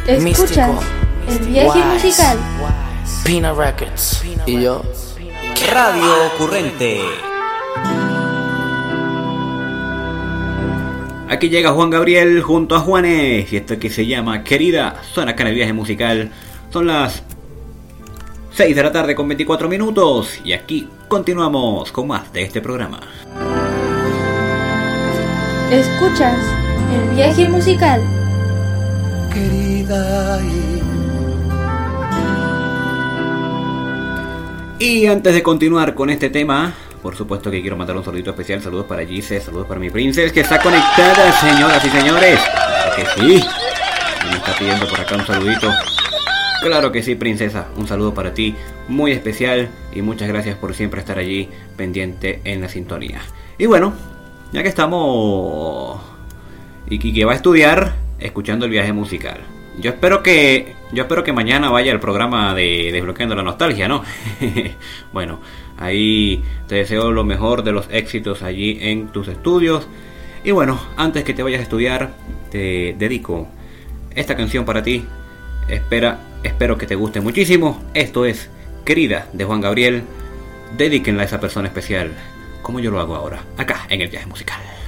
Escuchas el viaje musical. Pina Records. Y yo, Radio Ocurrente. Aquí llega Juan Gabriel junto a Juanes y esto que se llama Querida suena acá en el viaje musical. Son las 6 de la tarde con 24 minutos y aquí continuamos con más de este programa. Escuchas el viaje musical. querida. Y antes de continuar con este tema, por supuesto que quiero mandar un saludito especial. Saludos para Gise, saludos para mi princesa que está conectada, señoras y señores. Claro que sí. Me está pidiendo por acá un saludito. Claro que sí, princesa. Un saludo para ti, muy especial. Y muchas gracias por siempre estar allí, pendiente en la sintonía. Y bueno, ya que estamos... Y que va a estudiar, escuchando el viaje musical. Yo espero que mañana vaya el programa de Desbloqueando la Nostalgia, ¿no? Bueno, ahí te deseo lo mejor de los éxitos allí en tus estudios. Y bueno, antes que te vayas a estudiar, te dedico esta canción para ti. Espero que te guste muchísimo. Esto es Querida de Juan Gabriel. Dedíquenla a esa persona especial, como yo lo hago ahora, acá en el viaje musical.